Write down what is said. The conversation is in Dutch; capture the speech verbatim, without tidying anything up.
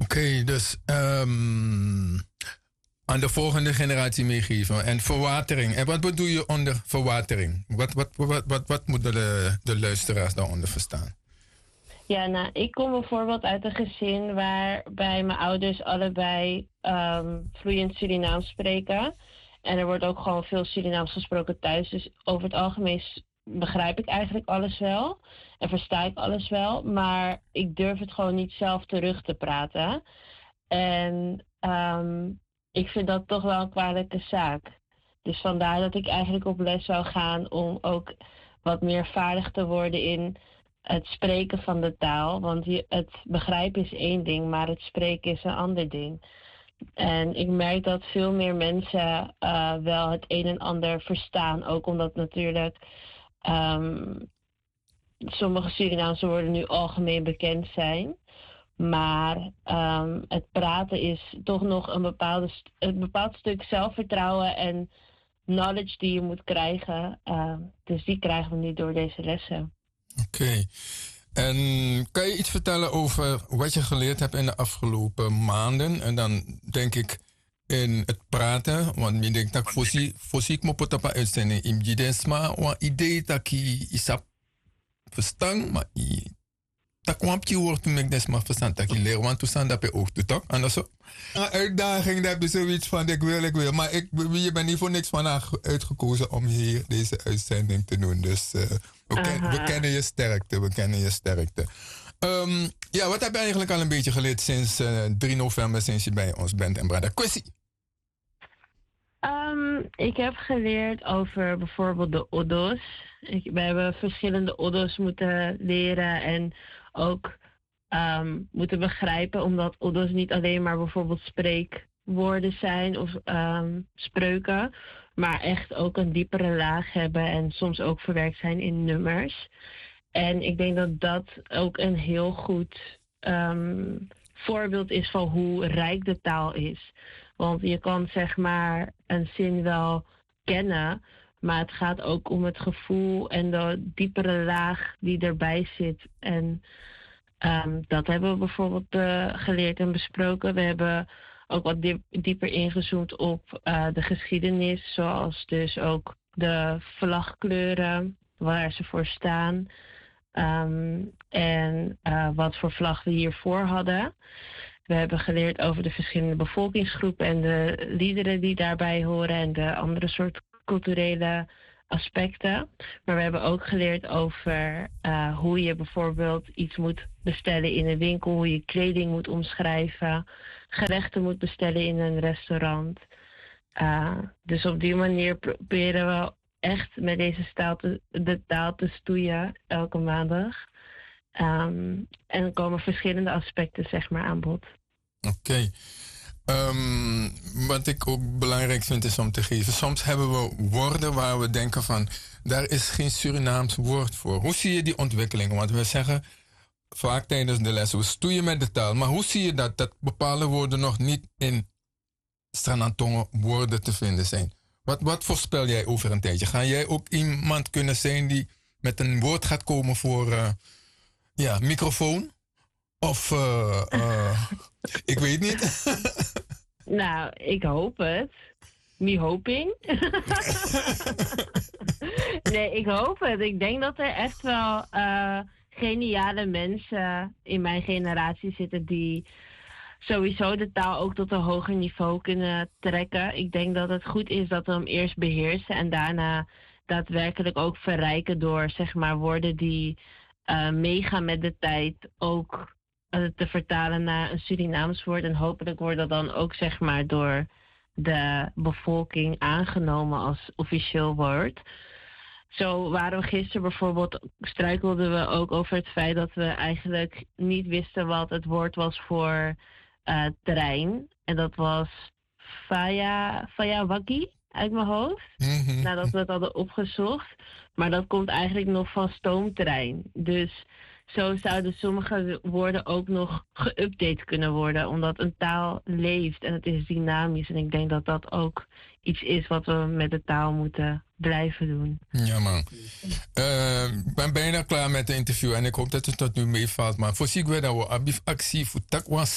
okay, dus um, aan de volgende generatie meegeven. En verwatering. En wat bedoel je onder verwatering? Wat, wat, wat, wat, wat moeten de, de luisteraars daaronder verstaan? Ja, nou, ik kom bijvoorbeeld uit een gezin waarbij mijn ouders allebei um, vloeiend Surinaams spreken. En er wordt ook gewoon veel Surinaams gesproken thuis. Dus over het algemeen begrijp ik eigenlijk alles wel. En versta ik alles wel. Maar ik durf het gewoon niet zelf terug te praten. En um, ik vind dat toch wel een kwalijke zaak. Dus vandaar dat ik eigenlijk op les zou gaan om ook wat meer vaardig te worden in het spreken van de taal. Want je, het begrijpen is één ding, maar het spreken is een ander ding. En ik merk dat veel meer mensen uh, wel het een en ander verstaan. Ook omdat natuurlijk um, sommige Surinaamse woorden nu algemeen bekend zijn. Maar um, het praten is toch nog een, bepaalde, een bepaald stuk zelfvertrouwen en knowledge die je moet krijgen. Uh, dus die krijgen we nu door deze lessen. Oké. Okay. En kan je iets vertellen over wat je geleerd hebt in de afgelopen maanden? En dan denk ik in het praten, want ik denk dat voorzie ik me pot op een uitzending in Jidesma, een idee dat ik isap verstaan, maar dat kwam op je woord toen ik desma verstaan dat ik leer, want toen staan dat je ook toch? Anders zo. Een uitdaging, dat je zoiets van ik wil, ik wil, maar ik, je bent niet voor niks vandaag uitgekozen om hier deze uitzending te doen, dus uh, we, ken, we kennen je sterkte, we kennen je sterkte. Um, ja, wat heb je eigenlijk al een beetje geleerd sinds uh, drie november, sinds je bij ons bent en Brada? Kwestie. Um, ik heb geleerd over bijvoorbeeld de Odo's. Ik, we hebben verschillende Odo's moeten leren en ook um, moeten begrijpen, omdat Odo's niet alleen maar bijvoorbeeld spreekwoorden zijn of um, spreuken, maar echt ook een diepere laag hebben en soms ook verwerkt zijn in nummers. En ik denk dat dat ook een heel goed um, voorbeeld is van hoe rijk de taal is. Want je kan zeg maar een zin wel kennen, maar het gaat ook om het gevoel en de diepere laag die erbij zit. En um, dat hebben we bijvoorbeeld uh, geleerd en besproken. We hebben ook wat diep, dieper ingezoomd op uh, de geschiedenis, zoals dus ook de vlagkleuren, waar ze voor staan. Um, en uh, wat voor vlag we hiervoor hadden. We hebben geleerd over de verschillende bevolkingsgroepen en de liederen die daarbij horen en de andere soort culturele aspecten. Maar we hebben ook geleerd over uh, hoe je bijvoorbeeld iets moet bestellen in een winkel, hoe je kleding moet omschrijven, gerechten moet bestellen in een restaurant. Uh, dus op die manier proberen we echt met deze taal te, de taal te stoeien elke maandag. Um, en er komen verschillende aspecten zeg maar aan bod. Oké. Okay. Um, wat ik ook belangrijk vind is om te geven. Soms hebben we woorden waar we denken van, daar is geen Surinaams woord voor. Hoe zie je die ontwikkeling? Want we zeggen vaak tijdens de les, we stoeien met de taal. Maar hoe zie je dat, dat bepaalde woorden nog niet in Stranantongen woorden te vinden zijn? Wat, wat voorspel jij over een tijdje? Ga jij ook iemand kunnen zijn die met een woord gaat komen voor uh, ja, microfoon? Of, uh, uh, ik weet niet. Nou, ik hoop het. Niet hoping. Nee, ik hoop het. Ik denk dat er echt wel uh, geniale mensen in mijn generatie zitten die sowieso de taal ook tot een hoger niveau kunnen trekken. Ik denk dat het goed is dat we hem eerst beheersen en daarna daadwerkelijk ook verrijken door zeg maar woorden die uh, meegaan met de tijd ook te vertalen naar een Surinaams woord. En hopelijk wordt dat dan ook zeg maar door de bevolking aangenomen als officieel woord. Zo waren we gisteren bijvoorbeeld, struikelden we ook over het feit dat we eigenlijk niet wisten wat het woord was voor uh, terrein. En dat was Faya, Faya Waki uit mijn hoofd. Mm-hmm. Nadat we het hadden opgezocht. Maar dat komt eigenlijk nog van stoomterrein. Dus zo zouden sommige woorden ook nog geüpdate kunnen worden. Omdat een taal leeft en het is dynamisch. En ik denk dat dat ook iets is wat we met de taal moeten blijven doen. Ja man. Uh, ik ben bijna klaar met het interview. En ik hoop dat het tot nu meevalt. Maar voor ik weet dat we actie voor tak was